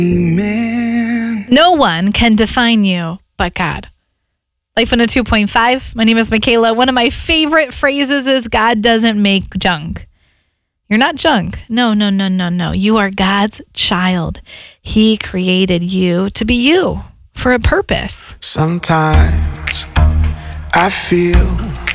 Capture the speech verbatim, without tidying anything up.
Amen. No one can define you but God. Life in a two point five. My name is Michaela. One of my favorite phrases is God doesn't make junk. You're not junk. No, no, no, no, no. You are God's child. He created you to be you for a purpose. Sometimes I feel